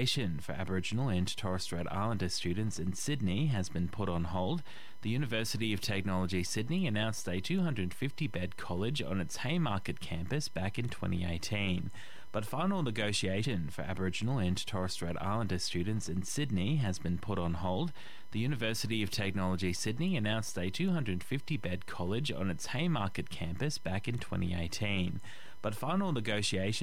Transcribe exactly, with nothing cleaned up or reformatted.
negotiation for Aboriginal and Torres Strait Islander students in Sydney has been put on hold. The University of Technology Sydney announced a two hundred fifty bed college on its Haymarket campus back in twenty eighteen. But final negotiation for Aboriginal and Torres Strait Islander students in Sydney has been put on hold. The University of Technology Sydney announced a two hundred fifty bed college on its Haymarket campus back in twenty eighteen. But final negotiation